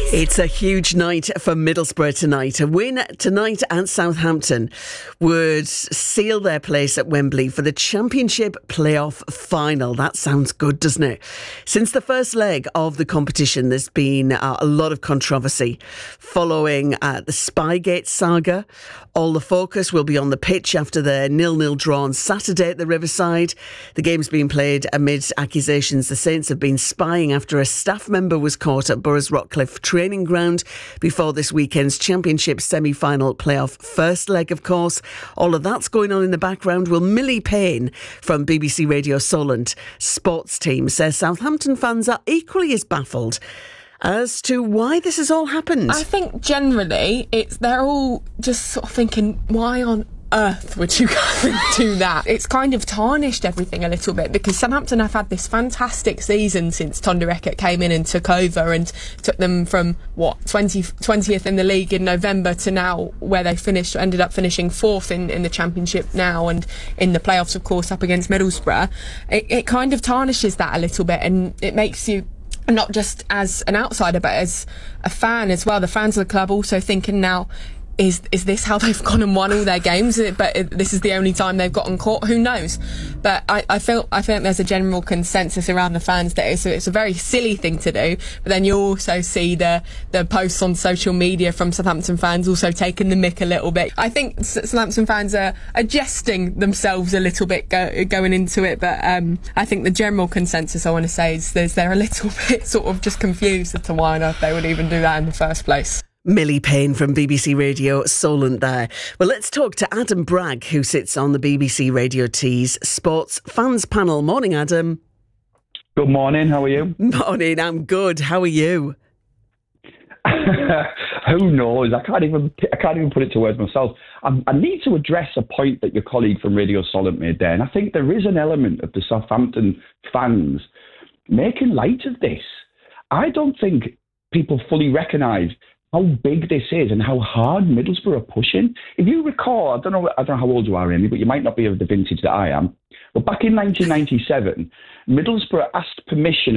It's a huge night for Middlesbrough tonight. A win tonight at Southampton would seal their place at Wembley for the Championship playoff final. That sounds good, doesn't it? Since the first leg of the competition, there's been a lot of controversy following the Spygate saga. All the focus will be on the pitch after the 0-0 draw on Saturday at the Riverside. The game's being played amid accusations the Saints have been spying after a staff member was caught at Borough's Rockcliffe training ground before this weekend's Championship semi-final playoff first leg, of course. All of that's going on in the background. Well, Millie Payne from BBC Radio Solent sports team says Southampton fans are equally as baffled as to why this has all happened. I think generally they're all just sort of thinking, why on earth would you go and do that? It's kind of tarnished everything a little bit, because Southampton have had this fantastic season since Tonda Eckert came in and took over and took them from 20th in the league in November to now where they ended up finishing 4th in the Championship now, and in the playoffs of course up against Middlesbrough. It kind of tarnishes that a little bit, and it makes you, not just as an outsider but as a fan as well, the fans of the club also thinking now, is this how they've gone and won all their games? But this is the only time they've gotten caught. Who knows? But I think there's a general consensus around the fans that it's a very silly thing to do. But then you also see the posts on social media from Southampton fans also taking the mick a little bit. I think Southampton fans are jesting themselves a little bit going into it. But I think the general consensus, I want to say, is they're a little bit sort of just confused as to why on earth they would even do that in the first place. Millie Payne from BBC Radio Solent there. Well, let's talk to Adam Bragg, who sits on the BBC Radio T's Sports Fans Panel. Morning, Adam. Good morning, how are you? Morning, I'm good. How are you? Who knows? I can't even put it to words myself. I need to address a point that your colleague from Radio Solent made there, and I think there is an element of the Southampton fans making light of this. I don't think people fully recognise how big this is and how hard Middlesbrough are pushing. If you recall, I don't know how old you are, Amy, but you might not be of the vintage that I am. But back in 1997, Middlesbrough asked permission